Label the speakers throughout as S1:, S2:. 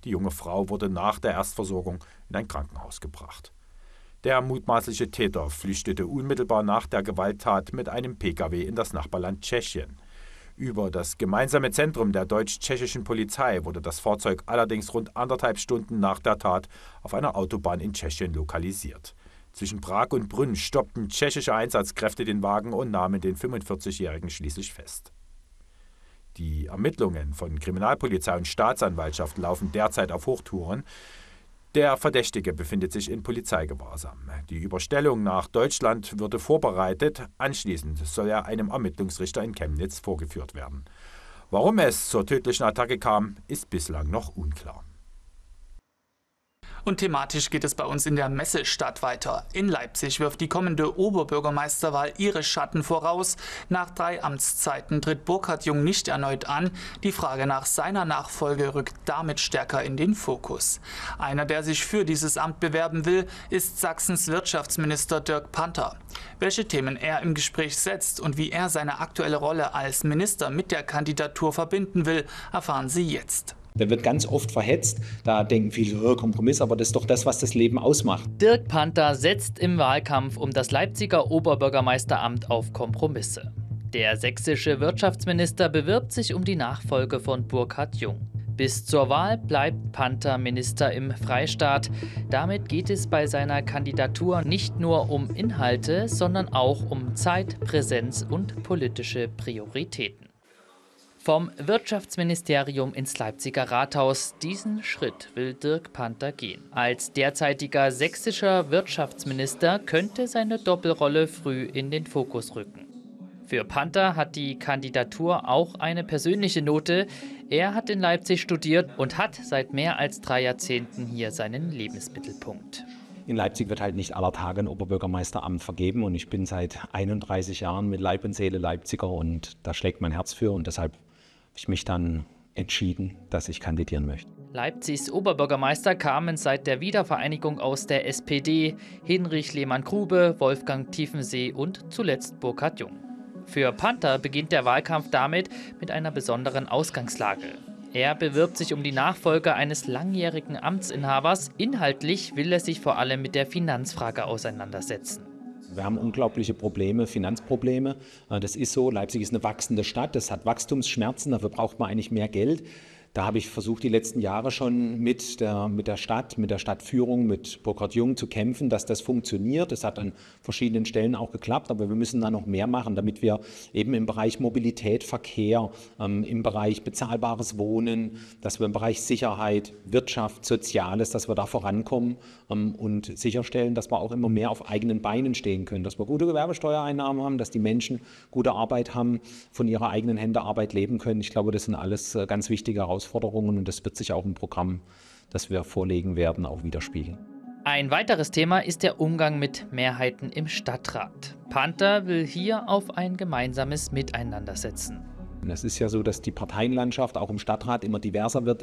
S1: Die junge Frau wurde nach der Erstversorgung in ein Krankenhaus gebracht. Der mutmaßliche Täter flüchtete unmittelbar nach der Gewalttat mit einem Pkw in das Nachbarland Tschechien. Über das gemeinsame Zentrum der deutsch-tschechischen Polizei wurde das Fahrzeug allerdings rund 1,5 Stunden nach der Tat auf einer Autobahn in Tschechien lokalisiert. Zwischen Prag und Brünn stoppten tschechische Einsatzkräfte den Wagen und nahmen den 45-Jährigen schließlich fest. Die Ermittlungen von Kriminalpolizei und Staatsanwaltschaft laufen derzeit auf Hochtouren. Der Verdächtige befindet sich in Polizeigewahrsam. Die Überstellung nach Deutschland würde vorbereitet. Anschließend soll er einem Ermittlungsrichter in Chemnitz vorgeführt werden. Warum es zur tödlichen Attacke kam, ist bislang noch unklar.
S2: Und thematisch geht es bei uns in der Messestadt weiter. In Leipzig wirft die kommende Oberbürgermeisterwahl ihre Schatten voraus. Nach 3 Amtszeiten tritt Burkhard Jung nicht erneut an. Die Frage nach seiner Nachfolge rückt damit stärker in den Fokus. Einer, der sich für dieses Amt bewerben will, ist Sachsens Wirtschaftsminister Dirk Panther. Welche Themen er im Gespräch setzt und wie er seine aktuelle Rolle als Minister mit der Kandidatur verbinden will, erfahren Sie jetzt.
S3: Der wird ganz oft verhetzt. Da denken viele, Kompromiss, aber das ist doch das, was das Leben ausmacht.
S4: Dirk Panther setzt im Wahlkampf um das Leipziger Oberbürgermeisteramt auf Kompromisse. Der sächsische Wirtschaftsminister bewirbt sich um die Nachfolge von Burkhard Jung. Bis zur Wahl bleibt Panther Minister im Freistaat. Damit geht es bei seiner Kandidatur nicht nur um Inhalte, sondern auch um Zeit, Präsenz und politische Prioritäten. Vom Wirtschaftsministerium ins Leipziger Rathaus. Diesen Schritt will Dirk Panther gehen. Als derzeitiger sächsischer Wirtschaftsminister könnte seine Doppelrolle früh in den Fokus rücken. Für Panther hat die Kandidatur auch eine persönliche Note. Er hat in Leipzig studiert und hat seit mehr als 3 Jahrzehnten hier seinen Lebensmittelpunkt.
S3: In Leipzig wird halt nicht aller Tage ein Oberbürgermeisteramt vergeben und ich bin seit 31 Jahren mit Leib und Seele Leipziger und da schlägt mein Herz für und deshalb habe ich mich dann entschieden, dass ich kandidieren möchte.
S4: Leipzigs Oberbürgermeister kamen seit der Wiedervereinigung aus der SPD: Hinrich Lehmann-Grube, Wolfgang Tiefensee und zuletzt Burkhard Jung. Für Panther beginnt der Wahlkampf damit mit einer besonderen Ausgangslage. Er bewirbt sich um die Nachfolge eines langjährigen Amtsinhabers. Inhaltlich will er sich vor allem mit der Finanzfrage auseinandersetzen.
S3: Wir haben unglaubliche Probleme, Finanzprobleme. Das ist so. Leipzig ist eine wachsende Stadt, das hat Wachstumsschmerzen, dafür braucht man eigentlich mehr Geld. Da habe ich versucht, die letzten Jahre schon mit der Stadtführung, mit Burkhard Jung zu kämpfen, dass das funktioniert. Das hat an verschiedenen Stellen auch geklappt, aber wir müssen da noch mehr machen, damit wir eben im Bereich Mobilität, Verkehr, im Bereich bezahlbares Wohnen, dass wir im Bereich Sicherheit, Wirtschaft, Soziales, dass wir da vorankommen und sicherstellen, dass wir auch immer mehr auf eigenen Beinen stehen können, dass wir gute Gewerbesteuereinnahmen haben, dass die Menschen gute Arbeit haben, von ihrer eigenen Hände Arbeit leben können. Ich glaube, das sind alles ganz wichtige Herausforderungen und das wird sich auch im Programm, das wir vorlegen werden, auch widerspiegeln.
S4: Ein weiteres Thema ist der Umgang mit Mehrheiten im Stadtrat. Panther will hier auf ein gemeinsames Miteinander setzen.
S3: Es ist ja so, dass die Parteienlandschaft auch im Stadtrat immer diverser wird,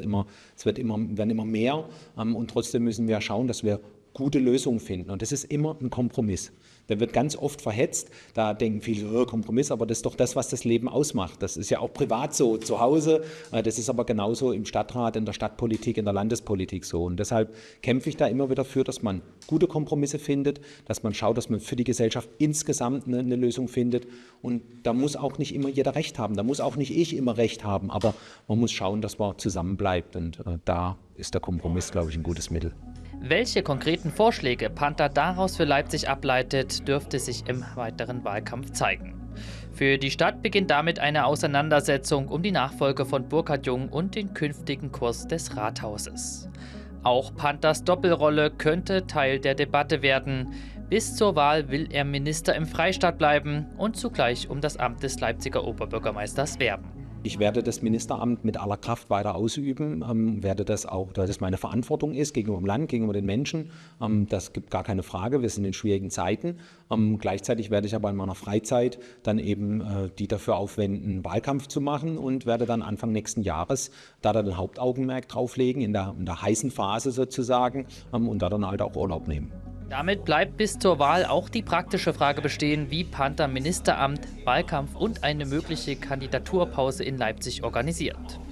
S3: werden immer mehr und trotzdem müssen wir schauen, dass wir gute Lösungen finden und das ist immer ein Kompromiss. Der wird ganz oft verhetzt, da denken viele, Kompromiss, aber das ist doch das, was das Leben ausmacht. Das ist ja auch privat so, zu Hause, das ist aber genauso im Stadtrat, in der Stadtpolitik, in der Landespolitik so. Und deshalb kämpfe ich da immer wieder für, dass man gute Kompromisse findet, dass man schaut, dass man für die Gesellschaft insgesamt eine Lösung findet. Und da muss auch nicht immer jeder Recht haben, da muss auch nicht ich immer Recht haben, aber man muss schauen, dass man zusammenbleibt und da ist der Kompromiss, glaube ich, ein gutes Mittel.
S4: Welche konkreten Vorschläge Panther daraus für Leipzig ableitet, dürfte sich im weiteren Wahlkampf zeigen. Für die Stadt beginnt damit eine Auseinandersetzung um die Nachfolge von Burkhard Jung und den künftigen Kurs des Rathauses. Auch Panthers Doppelrolle könnte Teil der Debatte werden. Bis zur Wahl will er Minister im Freistaat bleiben und zugleich um das Amt des Leipziger Oberbürgermeisters werben.
S3: Ich werde das Ministeramt mit aller Kraft weiter ausüben, werde das auch, da das meine Verantwortung ist, gegenüber dem Land, gegenüber den Menschen. Das gibt gar keine Frage, wir sind in schwierigen Zeiten. Gleichzeitig werde ich aber in meiner Freizeit dann eben die dafür aufwenden, Wahlkampf zu machen und werde dann Anfang nächsten Jahres da dann Hauptaugenmerk drauflegen, in der heißen Phase sozusagen und da dann halt auch Urlaub nehmen.
S4: Damit bleibt bis zur Wahl auch die praktische Frage bestehen, wie Panther Ministeramt, Wahlkampf und eine mögliche Kandidaturpause in Leipzig organisiert.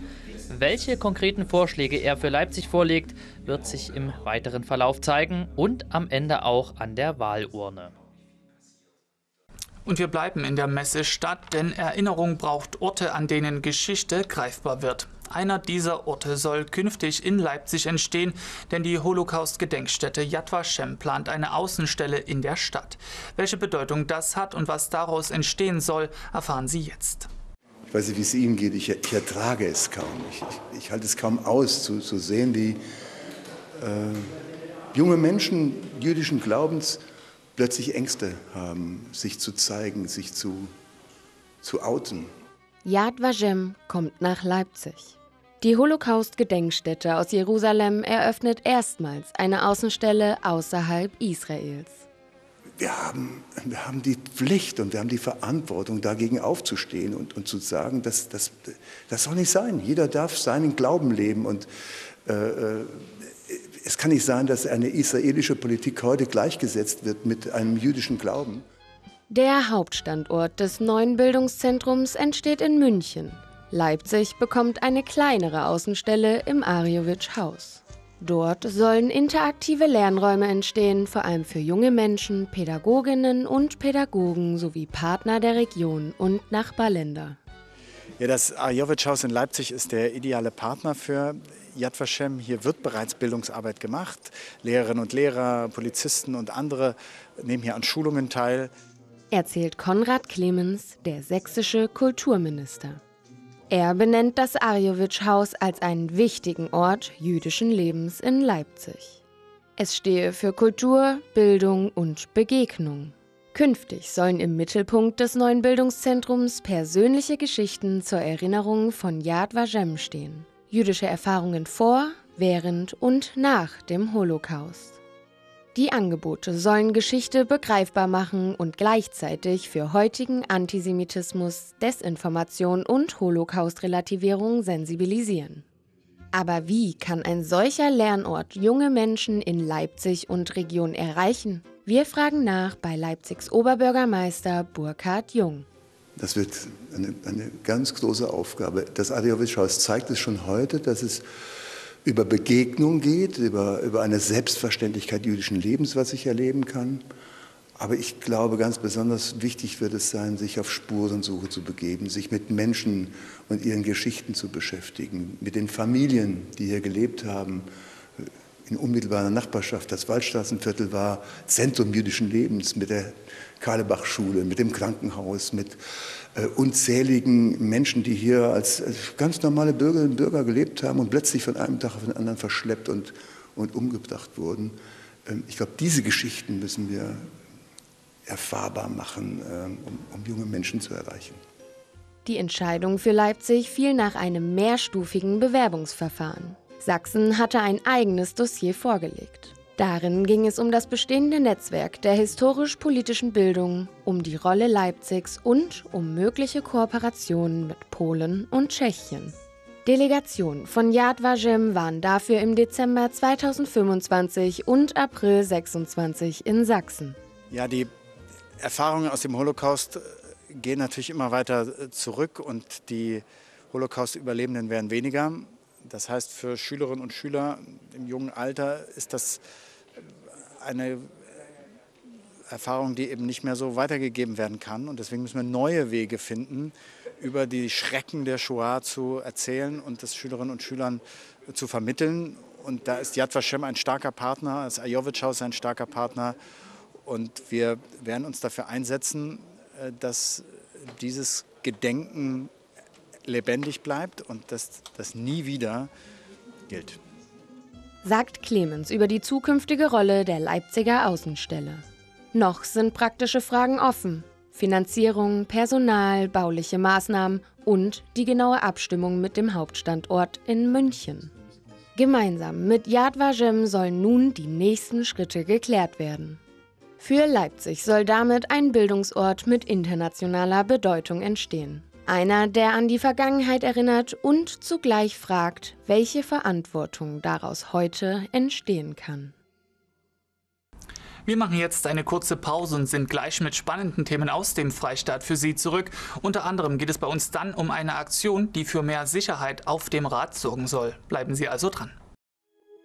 S4: Welche konkreten Vorschläge er für Leipzig vorlegt, wird sich im weiteren Verlauf zeigen und am Ende auch an der Wahlurne.
S2: Und wir bleiben in der Messestadt, denn Erinnerung braucht Orte, an denen Geschichte greifbar wird. Einer dieser Orte soll künftig in Leipzig entstehen, denn die Holocaust-Gedenkstätte Yad Vashem plant eine Außenstelle in der Stadt. Welche Bedeutung das hat und was daraus entstehen soll, erfahren Sie jetzt.
S5: Ich weiß nicht, wie es Ihnen geht, ich ertrage es kaum. Ich halte es kaum aus, zu sehen, wie junge Menschen jüdischen Glaubens plötzlich Ängste haben, sich zu zeigen, sich zu outen.
S6: Yad Vashem kommt nach Leipzig. Die Holocaust-Gedenkstätte aus Jerusalem eröffnet erstmals eine Außenstelle außerhalb Israels.
S5: Wir haben die Pflicht und wir haben die Verantwortung, dagegen aufzustehen und zu sagen, das soll nicht sein. Jeder darf seinen Glauben leben. Und es kann nicht sein, dass eine israelische Politik heute gleichgesetzt wird mit einem jüdischen Glauben.
S6: Der Hauptstandort des neuen Bildungszentrums entsteht in München. Leipzig bekommt eine kleinere Außenstelle im Arjowitsch-Haus. Dort sollen interaktive Lernräume entstehen, vor allem für junge Menschen, Pädagoginnen und Pädagogen sowie Partner der Region und Nachbarländer.
S7: Ja, das Arjowitsch-Haus in Leipzig ist der ideale Partner für Yad Vashem. Hier wird bereits Bildungsarbeit gemacht. Lehrerinnen und Lehrer, Polizisten und andere nehmen hier an Schulungen teil.
S6: Erzählt Konrad Clemens, der sächsische Kulturminister. Er benennt das Arjowitsch-Haus als einen wichtigen Ort jüdischen Lebens in Leipzig. Es stehe für Kultur, Bildung und Begegnung. Künftig sollen im Mittelpunkt des neuen Bildungszentrums persönliche Geschichten zur Erinnerung von Yad Vashem stehen. Jüdische Erfahrungen vor, während und nach dem Holocaust. Die Angebote sollen Geschichte begreifbar machen und gleichzeitig für heutigen Antisemitismus, Desinformation und Holocaust-Relativierung sensibilisieren. Aber wie kann ein solcher Lernort junge Menschen in Leipzig und Region erreichen? Wir fragen nach bei Leipzigs Oberbürgermeister Burkhard Jung.
S5: Das wird eine ganz große Aufgabe. Das Arjowitsch-Haus zeigt es schon heute, dass es über Begegnung geht, über eine Selbstverständlichkeit jüdischen Lebens, was ich erleben kann. Aber ich glaube, ganz besonders wichtig wird es sein, sich auf Spurensuche zu begeben, sich mit Menschen und ihren Geschichten zu beschäftigen, mit den Familien, die hier gelebt haben, in unmittelbarer Nachbarschaft. Das Waldstraßenviertel war Zentrum jüdischen Lebens mit der Karlebach-Schule, mit dem Krankenhaus, mit unzähligen Menschen, die hier als ganz normale Bürgerinnen und Bürger gelebt haben und plötzlich von einem Tag auf den anderen verschleppt und umgebracht wurden. Ich glaube, diese Geschichten müssen wir erfahrbar machen, um junge Menschen zu erreichen.
S6: Die Entscheidung für Leipzig fiel nach einem mehrstufigen Bewerbungsverfahren. Sachsen hatte ein eigenes Dossier vorgelegt. Darin ging es um das bestehende Netzwerk der historisch-politischen Bildung, um die Rolle Leipzigs und um mögliche Kooperationen mit Polen und Tschechien. Delegationen von Yad Vashem waren dafür im Dezember 2025 und April 26 in Sachsen.
S7: Ja, die Erfahrungen aus dem Holocaust gehen natürlich immer weiter zurück und die Holocaust-Überlebenden werden weniger. Das heißt, für Schülerinnen und Schüler im jungen Alter ist das eine Erfahrung, die eben nicht mehr so weitergegeben werden kann. Und deswegen müssen wir neue Wege finden, über die Schrecken der Shoah zu erzählen und das Schülerinnen und Schülern zu vermitteln. Und da ist Yad Vashem ein starker Partner, das Arjowitsch-Haus ein starker Partner. Und wir werden uns dafür einsetzen, dass dieses Gedenken lebendig bleibt und dass das nie wieder gilt.
S6: Sagt Clemens über die zukünftige Rolle der Leipziger Außenstelle. Noch sind praktische Fragen offen. Finanzierung, Personal, bauliche Maßnahmen und die genaue Abstimmung mit dem Hauptstandort in München. Gemeinsam mit Yad Vashem sollen nun die nächsten Schritte geklärt werden. Für Leipzig soll damit ein Bildungsort mit internationaler Bedeutung entstehen. Einer, der an die Vergangenheit erinnert und zugleich fragt, welche Verantwortung daraus heute entstehen kann.
S2: Wir machen jetzt eine kurze Pause und sind gleich mit spannenden Themen aus dem Freistaat für Sie zurück. Unter anderem geht es bei uns dann um eine Aktion, die für mehr Sicherheit auf dem Rad sorgen soll. Bleiben Sie also dran.